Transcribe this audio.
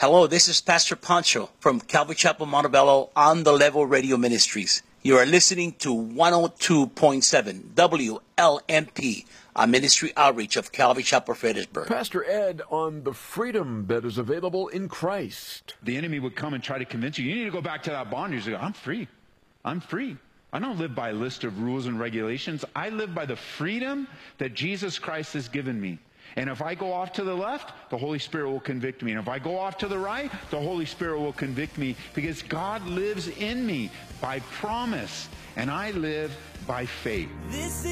Hello, this is Pastor Pancho from Calvary Chapel Montebello on the Level Radio Ministries. You are listening to 102.7 WLMP, a ministry outreach of Calvary Chapel, Fredericksburg. Pastor Ed on the freedom that is available in Christ. The enemy would come and try to convince you, you need to go back to that bondage. You go, I'm free. I'm free. I don't live by a list of rules and regulations. I live by the freedom that Jesus Christ has given me. And if I go off to the left, the Holy Spirit will convict me. And if I go off to the right, the Holy Spirit will convict me, because God lives in me by promise, and I live by faith.